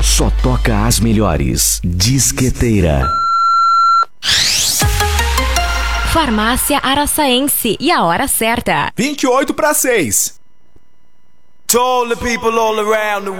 Só toca as melhores. Disqueteira. Farmácia Araçaense e a hora certa. 5:58. To all the people all around the